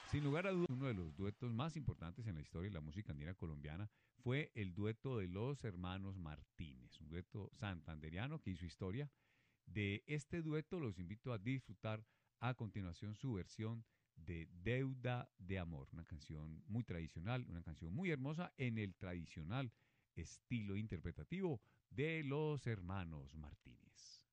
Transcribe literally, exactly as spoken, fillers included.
Sin lugar a dudas, uno de los duetos más importantes en la historia de la música andina colombiana fue el dueto de los hermanos Martínez, un dueto santanderiano que hizo historia. De este dueto los invito a disfrutar a continuación su versión de Deuda de Amor, una canción muy tradicional, una canción muy hermosa en el tradicional estilo interpretativo de los hermanos Martínez.